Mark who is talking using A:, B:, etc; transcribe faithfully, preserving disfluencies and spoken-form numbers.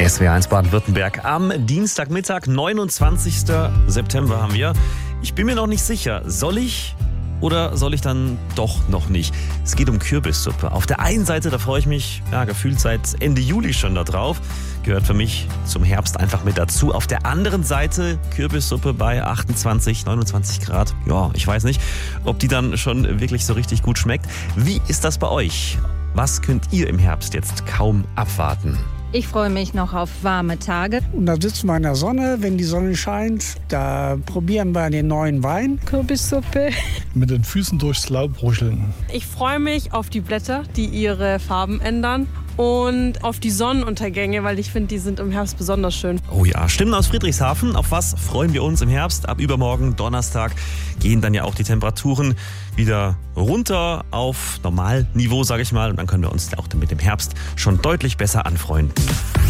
A: S W R eins Baden-Württemberg am Dienstagmittag, neunundzwanzigsten September haben wir. Ich bin mir noch nicht sicher, soll ich oder soll ich dann doch noch nicht? Es geht um Kürbissuppe. Auf der einen Seite, da freue ich mich ja, gefühlt seit Ende Juli schon da drauf. Gehört für mich zum Herbst einfach mit dazu. Auf der anderen Seite Kürbissuppe bei achtundzwanzig, neunundzwanzig Grad. Ja, ich weiß nicht, ob die dann schon wirklich so richtig gut schmeckt. Wie ist das bei euch? Was könnt ihr im Herbst jetzt kaum abwarten?
B: Ich freue mich noch auf warme Tage.
C: Und da sitzen wir in der Sonne, wenn die Sonne scheint. Da probieren wir den neuen Wein.
B: Kürbissuppe.
D: Mit den Füßen durchs Laub ruscheln.
E: Ich freue mich auf die Blätter, die ihre Farben ändern. Und auf die Sonnenuntergänge, weil ich finde, die sind im Herbst besonders schön.
A: Oh ja, Stimmen aus Friedrichshafen. Auf was freuen wir uns im Herbst? Ab übermorgen, Donnerstag, gehen dann ja auch die Temperaturen wieder runter auf Normalniveau, sage ich mal. Und dann können wir uns auch mit dem Herbst schon deutlich besser anfreunden.